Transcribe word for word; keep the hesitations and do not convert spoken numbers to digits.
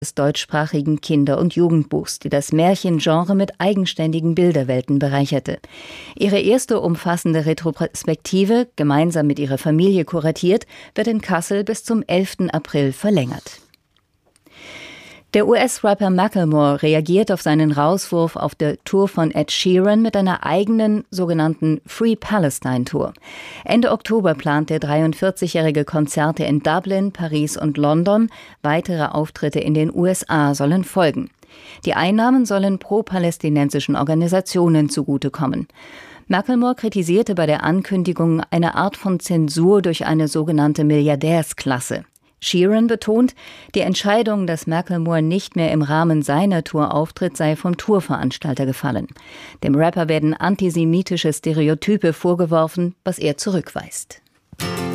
des deutschsprachigen Kinder- und Jugendbuchs, die das Märchengenre mit eigenständigen Bilderwelten bereicherte. Ihre erste umfassende Retrospektive, gemeinsam mit ihrer Familie kuratiert, wird in Kassel bis zum elften April verlängert. Der U S-Rapper Macklemore reagiert auf seinen Rauswurf auf der Tour von Ed Sheeran mit einer eigenen sogenannten Free Palestine Tour. Ende Oktober plant der dreiundvierzigjährige Konzerte in Dublin, Paris und London. Weitere Auftritte in den U S A sollen folgen. Die Einnahmen sollen pro-palästinensischen Organisationen zugutekommen. Macklemore kritisierte bei der Ankündigung eine Art von Zensur durch eine sogenannte Milliardärsklasse. Sheeran betont, die Entscheidung, dass Macklemore nicht mehr im Rahmen seiner Tour auftritt, sei vom Tourveranstalter gefallen. Dem Rapper werden antisemitische Stereotype vorgeworfen, was er zurückweist.